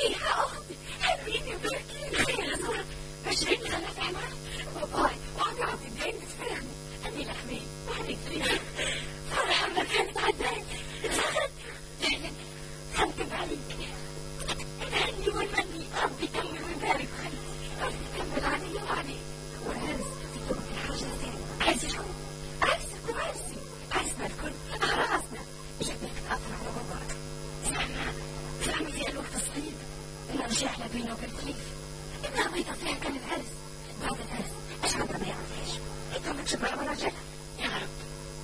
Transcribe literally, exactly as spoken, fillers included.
فيها أختي حلويني وباركيني خير زور بشريني غلا في عمال باباي وعم يعطي الدين بتفرغني أني لحمين وحدي كثير فرحة ما كانت عداني اتخذت فعلا خمتم عليك الهني والمني ربي يكمل ويبارك خلي ربي يكمل علي وعليك والعرس تطلب في حاجة زين عايز شو عرسك وعرسي عرسنا الكل على راسنا جبنك تأثر على باباك زعما زعما زي الوقت صغير إنه رجعنا بينه وبين خليف إنها بيضة فيها كلمة